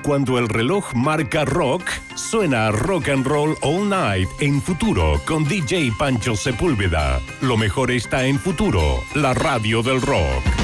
cuando el reloj marca rock, suena Rock and Roll All Night en Futuro con DJ Pancho Sepúlveda. Lo mejor está en Futuro, la radio del rock.